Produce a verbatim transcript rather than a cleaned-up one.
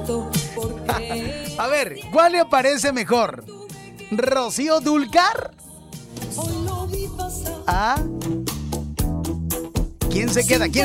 A ver, ¿cuál le parece mejor? ¿Rocío Dúrcal? ¿Ah? ¿Quién se queda? ¿Quién